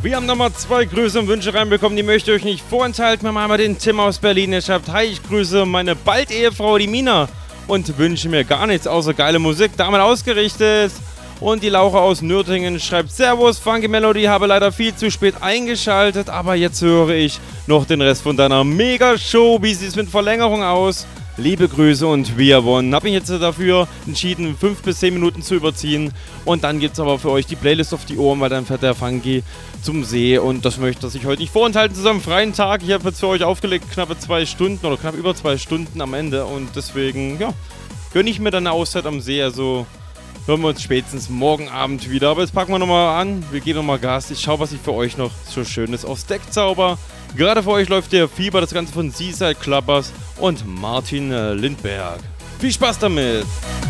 Wir haben nochmal 2 Grüße und Wünsche reinbekommen, die möchte ich euch nicht vorenthalten. Wir haben einmal den Tim aus Berlin, der schreibt: Hi, ich grüße meine Bald-Ehefrau, die Mina, und wünsche mir gar nichts außer geile Musik, damit ausgerichtet. Und die Laura aus Nürtingen schreibt: Servus, Funky Melody, habe leider viel zu spät eingeschaltet, aber jetzt höre ich noch den Rest von deiner Mega-Show. Wie sieht es mit Verlängerung aus? Liebe Grüße und wir wollen. Habe mich jetzt dafür entschieden, 5 bis 10 Minuten zu überziehen. Und dann gibt es aber für euch die Playlist auf die Ohren, weil dann fährt der Funky zum See. Und das möchte ich heute nicht vorenthalten zu seinem freien Tag. Ich habe jetzt für euch aufgelegt knappe 2 Stunden oder knapp über 2 Stunden am Ende. Und deswegen, ja, gönne ich mir dann eine Auszeit am See. Also hören wir uns spätestens morgen Abend wieder. Aber jetzt packen wir nochmal an. Wir geben nochmal Gas. Ich schaue, was ich für euch noch so Schönes aufs Deck zauber. Gerade für euch läuft der Fieber, das Ganze von Seaside Clubbers und Martin Lindberg. Viel Spaß damit!